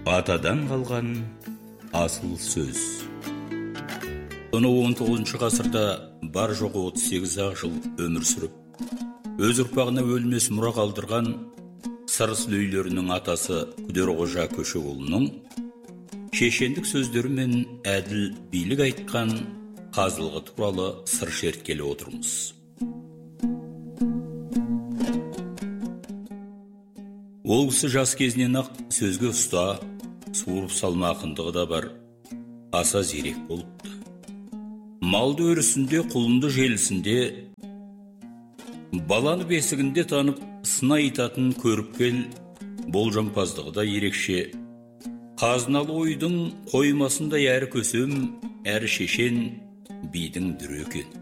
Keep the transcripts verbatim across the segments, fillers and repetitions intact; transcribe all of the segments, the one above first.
Атадан қалған асыл сөз. Оны он тоғызыншы ғасырда бар жоғы отыз сегіз ақ жыл өмір сүріп, өз ұрпағына өлмес мұра қалдырған Сарысүлейлерінің атасы Күдерқожа Көшеұлының шешендік сөздері мен әділ билік айтқан қазылығы туралы сыр шерткелі отырмыз. Ол кісі жас кезінен ақ сөзге ұста, суырып салма ақындығы да бар, аса зерек болыпты. Малды өрісінде, құлынды желісінде, баланы бесігінде танып, сына айтатын көріпкел болжампаздығы да ерекше. Қазыналы ойдың қоймасында әрі көсем, әрі шешен бидің дүрі екен.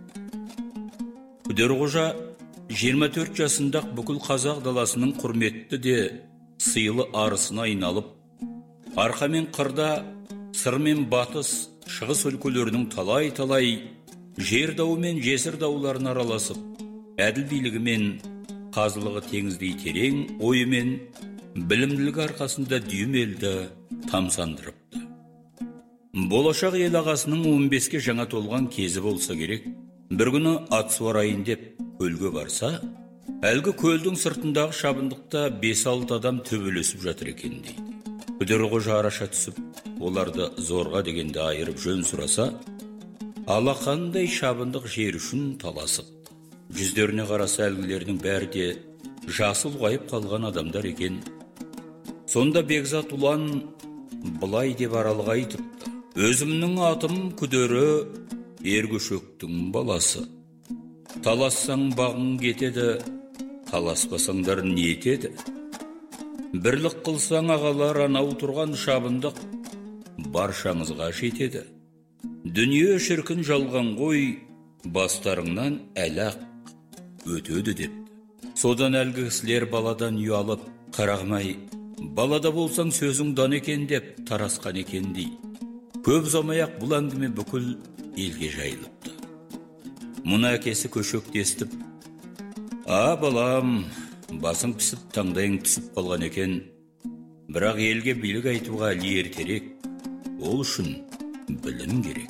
Күдерқожа жиырма төрт жасында бүкіл қазақ даласының құрметті де сыйлы арысына айналып, арқа мен қырда, сыр мен батыс, шығыс өлкелерінің талай-талай жер дауы мен жесір дауларын араласып, әділ билігі мен қазылығы теңіздей терең ойы мен білімділігі арқасында дүйім елді тамсандырыпты. Болашақ ел ағасының он беске жаңа толған кезі болса керек, бір күні ат суарайын деп көлге барса, әлгі көлдің сыртындағы шабындықта бес-алты адам төбелесіп жатыр екен дейді. Күдерқожа араша түсіп, оларды зорға дегенде айырып жөн сұраса, алақандай шабындық жер үшін таласып. Жүздеріне қараса әлгілердің бәрі де жасыл ұлғайып қалған адамдар екен. Сонда Бекзат ұлан былай деп аралға айтыпты: өзімнің атым Күдері, Ергөшектің баласы. Талассаң бағың кетеді, таласпасаңдар не етеді? Бірлік қылсаң ағалар анау тұрған шабындық баршамызға жетеді. Дүние шіркін жалған ғой, бастарыңнан әлақ өтеді депті. Содан әлгі кісілер баладан ұялып, қарағмай, балада болсаң сөзің дан екен деп тарасқан екен дейді. Көп ұзамай-ақ бұл әңгіме бүкіл елге жайылыпты. Мұны әкесі Көшекті естіп: «А, балам, басың пісіп, таңдайың түсіп қалған екен. Бірақ елге билік айтуға әлі ертерек, ол үшін білім керек.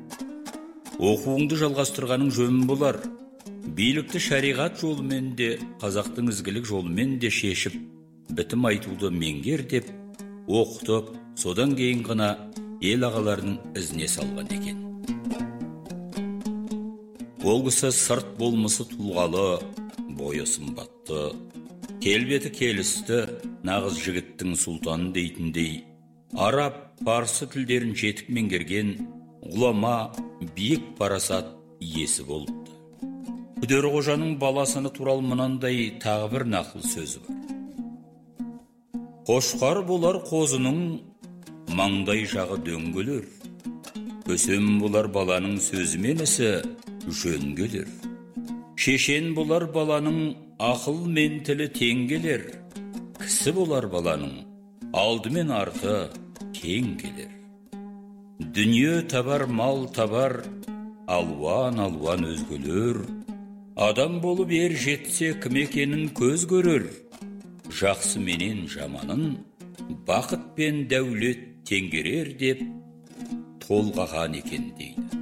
Оқуыңды жалғастырғаның жөн болар. Билікті шариғат жолымен де, қазақтың ізгілік жолымен де шешіп, бітім айтуды меңгер» деп оқытып, содан кейін ғана ел ағаларының ізіне салған екен. Ол кісі сырт болмысы тұлғалы, бойы сымбатты, келбеті келісті, нағыз жігіттің сұлтаны дейтіндей, араб, парсы тілдерін жетік меңгерген, ғұлама, биік парасат иесі болыпты. Күдерқожаның баласыны туралы мынандай тағы бір нақыл сөзі бар: «Қошқар болар қозының, маңдай жағы дөңгелер. Көсем болар баланың сөзімен ісі жөн келер. Шешен болар баланың ақыл мен тілі тең келер. Кісі болар баланың алды мен арты тең келер. Дүние табар, мал табар, алуан-алуан өзгелер. Адам болып ер жетсе кім екенін көз көрер. Жақсы менен жаманын бақыт пен дәулет теңгерер» деп толғаған екен дейді.